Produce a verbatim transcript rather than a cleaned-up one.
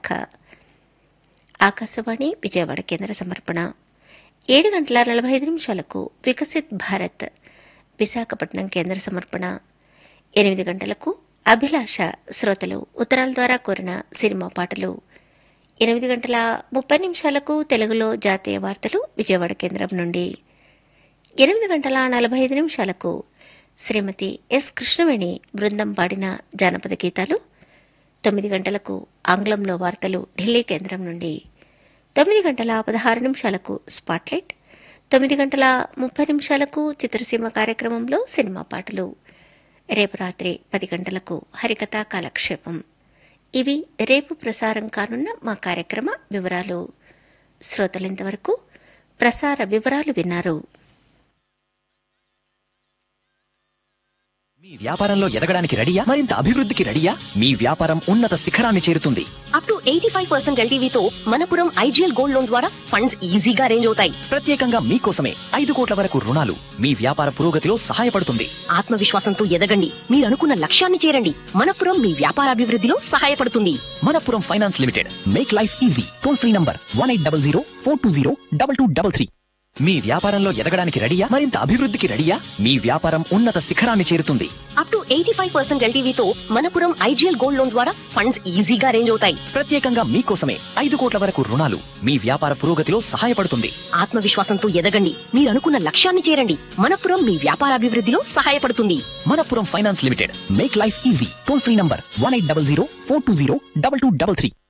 శాఖ. ఆకాశవాణి విజయవాడ కేంద్ర సమర్పణ. ఏడు గంటల నలభై ఐదు నిమిషాలకు వికసిత్ భారత్ విశాఖపట్నం కేంద్ర సమర్పణ. ఎనిమిది గంటలకు అభిలాష శ్రోతలు ఉత్తరాల ద్వారా కోరిన సినిమా పాటలు. ఎనిమిది గంటల ముప్పై నిమిషాలకు తెలుగులో జాతీయ వార్తలు విజయవాడ కేంద్రం నుండి. ఎనిమిది గంటల నలభై ఐదు నిమిషాలకు శ్రీమతి ఎస్ కృష్ణవేణి బృందం పాడిన జానపద గీతాలు. తొమ్మిది గంటలకు ఆంగ్లంలో వార్తలు ఢిల్లీ కేంద్రం నుండి. తొమ్మిది గంటల పదహారు నిమిషాలకు స్పాట్లైట్. తొమ్మిది గంటల ముప్పై నిమిషాలకు చిత్రసీమ కార్యక్రమంలో సినిమా పాటలు. రేపు రాత్రి పది గంటలకు హరికథా కాలక్షేపం. ఇవి రేపు ప్రసారం కానున్న మా కార్యక్రమ వివరాలు. శ్రోతలింతవరకు ప్రసార వివరాలు విన్నారు. మీ వ్యాపారంలో ఎదగడానికి రెడీయా? మరింత అభివృద్ధికి రెడీయా? మీ వ్యాపారం ఉన్నత శిఖరాన్ని చేరుతుంది. Up to eighty five percent ఎల్టీవీతో Manappuram IGL gold loan ద్వారా ఫండ్స్ ఈజీగా అరేంజ్ అవుతాయి. ప్రత్యేకంగా మీకోసమే ఐదు కోట్ల వరకు రుణాలు మీ వ్యాపార పురోగతిలో సహాయపడుతుంది. ఆత్మవిశ్వాసంతో ఎదగండి, మీరు అనుకున్న లక్ష్యాన్ని చేరండి. మనపురం మీ వ్యాపార అభివృద్ధిలో సహాయపడుతుంది. Manappuram finance limited, make life easy. Toll free number one eight double zero four two zero double two double three. మీ వ్యాపారంలో ఎదగడానికి రెడీయా? మరింత అభివృద్ధికి రెడీయా? మీ వ్యాపారం ఉన్నత శిఖరాన్ని చేరుతుంది. Up to eighty five percent ఎల్టీవీతో Manappuram IGL gold loan ద్వారా ఫండ్స్ ఈజీగా అరేంజ్ అవుతాయి. ప్రత్యేకంగా మీకోసమే ఐదు కోట్ల వరకు రుణాలు మీ వ్యాపార పురోగతిలో సహాయపడుతుంది. ఆత్మవిశ్వాసంతో ఎదగండి, మీరు అనుకున్న లక్ష్యాన్ని చేరండి. మనపురం మీ వ్యాపార అభివృద్ధిలో సహాయపడుతుంది. Manappuram finance limited, make life easy. Toll free number one eight double zero four two zero double two double three.